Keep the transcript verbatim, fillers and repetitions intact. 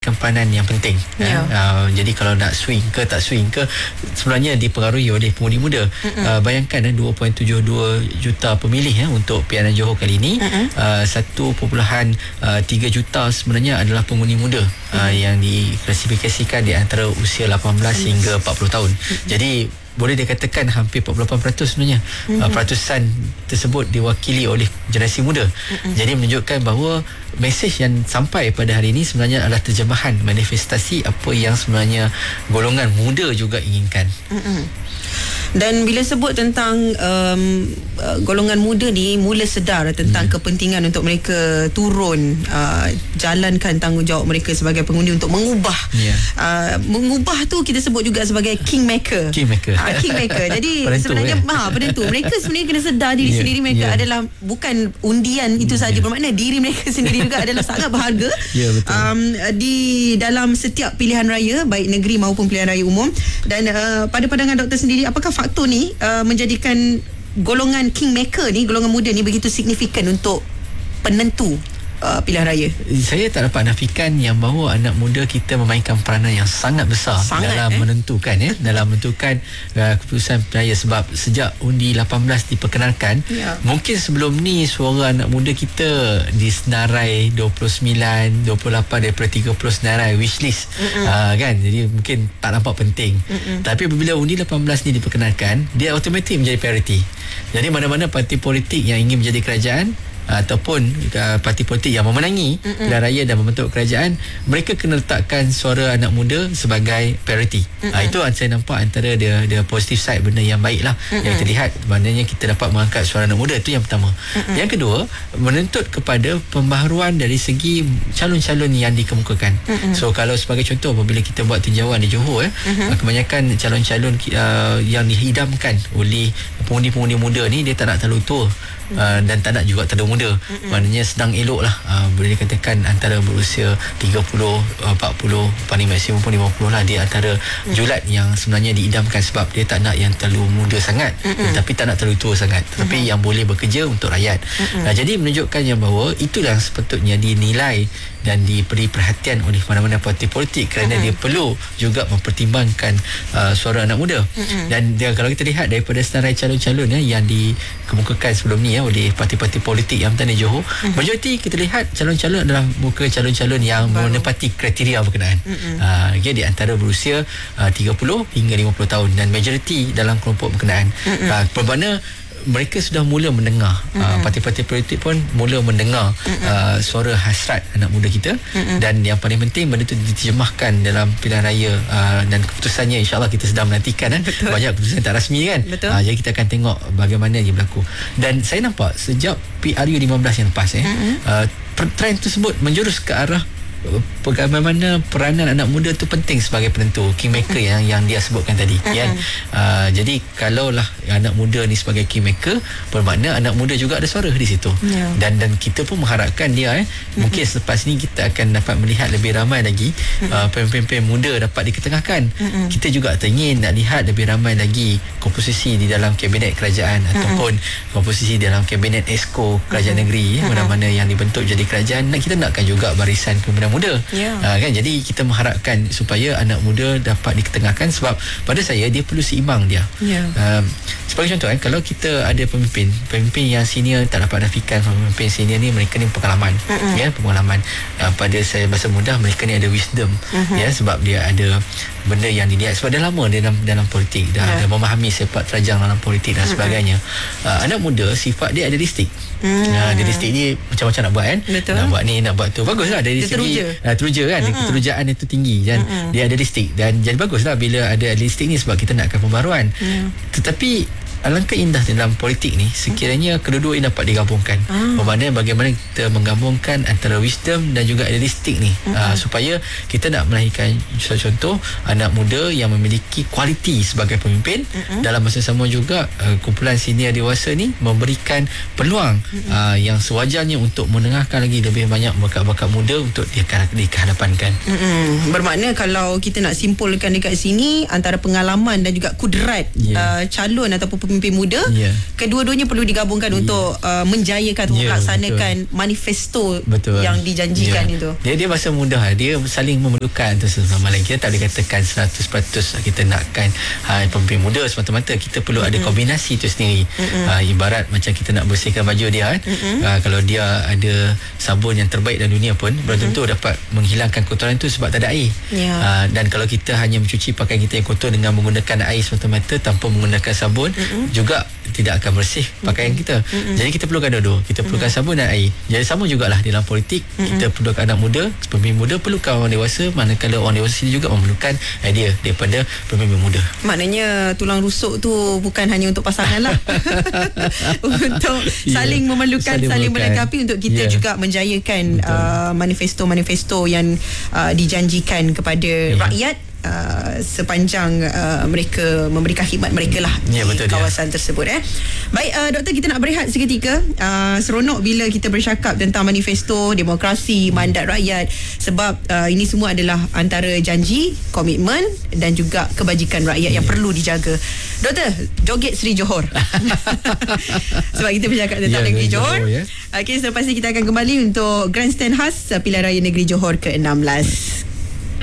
memainkan peranan yang penting. Ya. Uh, jadi kalau nak swing ke tak swing ke, sebenarnya dipengaruhi oleh pengundi muda. Uh, bayangkan eh, dua perpuluhan tujuh dua juta pemilih eh, untuk Pilihan Raya Johor kali ini. uh, satu perpuluhan tiga juta sebenarnya adalah pengundi muda uh, yang diklasifikasikan di antara usia lapan belas hingga empat puluh tahun. Jadi boleh dikatakan hampir empat puluh lapan peratus sebenarnya. Mm-hmm. Uh, peratusan tersebut diwakili oleh generasi muda. Mm-hmm. Jadi menunjukkan bahawa mesej yang sampai pada hari ini sebenarnya adalah terjemahan manifestasi apa yang sebenarnya golongan muda juga inginkan. Mm-hmm. Dan bila sebut tentang um, uh, golongan muda ni mula sedar tentang hmm. kepentingan untuk mereka turun uh, jalankan tanggungjawab mereka sebagai pengundi untuk mengubah yeah. uh, mengubah tu kita sebut juga sebagai kingmaker. Kingmaker. Uh, kingmaker. Jadi penentu, sebenarnya ya? ha penentu. Mereka sebenarnya kena sedar diri yeah. sendiri mereka yeah. adalah bukan undian itu saja, yeah. bermakna diri mereka sendiri juga adalah sangat berharga. Ya, betul. Um, di dalam setiap pilihan raya baik negeri maupun pilihan raya umum. Dan uh, pada pandangan doktor sendiri, apakah faktor ni uh, menjadikan golongan kingmaker ni, golongan muda ni begitu signifikan untuk penentu uh, pilihan raya? Saya tak dapat nafikan yang bahawa anak muda kita memainkan peranan yang sangat besar sangat, dalam eh? menentukan ya, dalam menentukan uh, keputusan raya. Sebab sejak undi lapan belas diperkenalkan, ya. mungkin sebelum ni suara anak muda kita disenarai dua puluh sembilan, dua puluh lapan daripada tiga puluh senarai wishlist, uh, kan, jadi mungkin tak nampak penting. Mm-mm. Tapi apabila undi lapan belas ni diperkenalkan, dia automatik menjadi priority. Jadi mana-mana parti politik yang ingin menjadi kerajaan ataupun uh, parti politik yang memenangi pilihan raya dan membentuk kerajaan, mereka kena letakkan suara anak muda sebagai priority. Uh, itu saya nampak antara dia dia positive side, benda yang baik lah Mm-mm. yang kita lihat, maknanya kita dapat mengangkat suara anak muda. Itu yang pertama. Mm-mm. Yang kedua, menuntut kepada pembaharuan dari segi calon-calon yang dikemukakan. Mm-mm. So kalau sebagai contoh, apabila kita buat tinjauan di Johor eh, mm-hmm. kebanyakan calon-calon uh, yang dihidamkan oleh pengundi-pengundi muda ni, dia tak nak terlalu tua. Uh, dan tak nak juga terlalu muda. Mm-hmm. Maknanya sedang elok lah, uh, boleh dikatakan antara berusia tiga puluh, empat puluh, paling maksimum pun lima puluh lah. Dia antara mm-hmm. julat yang sebenarnya diidamkan, sebab dia tak nak yang terlalu muda sangat, mm-hmm. tapi tak nak terlalu tua sangat, tapi mm-hmm. yang boleh bekerja untuk rakyat. Mm-hmm. uh, Jadi menunjukkan yang bahawa itulah sepatutnya dinilai dan diberi perhatian oleh mana-mana parti politik, kerana mm-hmm. dia perlu juga mempertimbangkan uh, suara anak muda. Mm-hmm. Dan dia, kalau kita lihat daripada senarai calon-calon ya, yang dikemukakan sebelum ni ya, oleh parti-parti politik yang berada di Johor, mm-hmm. majoriti kita lihat calon-calon adalah muka calon-calon yang Baru. menepati kriteria berkenaan. Mm-hmm. uh, okay, di antara berusia uh, tiga puluh hingga lima puluh tahun, dan majoriti dalam kelompok berkenaan. Mm-hmm. uh, Bermakna mereka sudah mula mendengar, mm-hmm. uh, parti-parti politik pun mula mendengar mm-hmm. uh, suara hasrat anak muda kita. Mm-hmm. Dan yang paling penting, benda itu diterjemahkan dalam pilihan raya, uh, dan keputusannya insyaAllah kita sedang menantikan. eh. Banyak keputusan tak rasmi kan. uh, Jadi kita akan tengok bagaimana dia berlaku. Dan saya nampak sejak P R U lima belas yang lepas eh, mm-hmm. uh, trend tersebut menjurus ke arah bagaimana peranan anak muda tu penting sebagai penentu, kingmaker yang yang dia sebutkan tadi. Uh-huh. Kan? Uh, jadi kalaulah anak muda ni sebagai kingmaker, bermakna anak muda juga ada suara di situ. Yeah. Dan dan kita pun mengharapkan dia eh, uh-huh. mungkin selepas ni kita akan dapat melihat lebih ramai lagi uh-huh. uh, pemimpin-pemimpin muda dapat diketengahkan. Uh-huh. Kita juga teringin nak lihat lebih ramai lagi komposisi di dalam kabinet kerajaan, uh-huh. ataupun komposisi dalam kabinet Esko kerajaan uh-huh. negeri, uh-huh. mana-mana yang dibentuk jadi kerajaan. Dan kita nakkan juga barisan pimpinan muda. Yeah. Uh, kan, jadi kita mengharapkan supaya anak muda dapat diketengahkan, sebab pada saya dia perlu seimbang dia. Yeah. Uh, sebagai contoh eh, kalau kita ada pemimpin pemimpin yang senior, tak dapat nafikan pemimpin senior ni, mereka ni pengalaman. Uh-uh. Ya, pengalaman. Uh, pada saya bahasa mudah, mereka ni ada wisdom. Uh-huh. Ya, sebab dia ada benda yang dilihat, sebab dia lama dalam dalam politik, dah, yeah. dah memahami sepak terjang dalam politik dan uh-huh. sebagainya. Uh, anak muda sifat dia idealistik. Hmm. Nah, idealistik ni macam-macam nak buat kan. Betul. Nak buat ni, nak buat tu. Baguslah dari dia segi uh, teruja kan. Uh-huh. Keterujaan itu tinggi dan uh-huh. dia idealistik, dan jadi baguslah bila ada idealistik ni, sebab kita nakkan pembaruan. Uh-huh. Tetapi alangkah indah dalam politik ni sekiranya kedua-dua ini dapat digabungkan. Ah. Bermakna bagaimana kita menggabungkan antara wisdom dan juga idealistik ni, uh-huh. uh, supaya kita nak melahirkan contoh anak muda yang memiliki kualiti sebagai pemimpin, uh-huh. dalam masa sama juga uh, kumpulan senior dewasa ni memberikan peluang uh-huh. uh, yang sewajarnya untuk menengahkan lagi lebih banyak bakat-bakat muda untuk dikehadapankan. Uh-huh. Bermakna kalau kita nak simpulkan dekat sini, antara pengalaman dan juga kudrat yeah. uh, calon ataupun pemimpin muda, yeah. kedua-duanya perlu digabungkan yeah. untuk uh, menjayakan atau yeah, melaksanakan betul. manifesto betul. yang dijanjikan yeah. itu. Dia dia bahasa mudah, dia saling memerlukan tu sama lain. Kita tak boleh katakan seratus peratus kita nakkan uh, pemimpin muda semata-mata. Kita perlu mm-hmm. ada kombinasi tu sendiri. Mm-hmm. Uh, ibarat macam kita nak bersihkan baju dia kan. Mm-hmm. Uh, kalau dia ada sabun yang terbaik dalam dunia pun belum mm-hmm. tentu dapat menghilangkan kotoran itu sebab tak ada air. Yeah. Uh, dan kalau kita hanya mencuci pakaian kita yang kotor dengan menggunakan air semata-mata tanpa menggunakan sabun, mm-hmm. juga tidak akan bersih pakaian mm-hmm. kita. Mm-hmm. Jadi kita perlukan dua-dua. Kita perlukan mm-hmm. sabun dan air. Jadi sama jugalah dalam politik, mm-hmm. kita perlukan anak muda, pemimpin muda perlukan orang dewasa, manakala orang dewasa sendiri juga memerlukan idea daripada pemimpin muda. Maknanya tulang rusuk tu bukan hanya untuk pasangan lah. Untuk saling yeah. memerlukan, saling, saling melengkapi untuk kita yeah. juga menjayakan uh, manifesto-manifesto yang uh, dijanjikan kepada yeah. rakyat Uh, sepanjang uh, mereka memberikan khidmat mereka lah ya, di kawasan dia. tersebut eh. Baik uh, doktor, kita nak berehat seketika. uh, Seronok bila kita bercakap tentang manifesto, demokrasi, mandat rakyat, sebab uh, ini semua adalah antara janji, komitmen dan juga kebajikan rakyat ya. yang perlu dijaga. Doktor, joget Seri Johor. Sebab kita bercakap tentang ya, negeri Johor, Johor ya. Okay, selepas ini kita akan kembali untuk Grandstand khas Pilihan Raya Negeri Johor ke enam belas.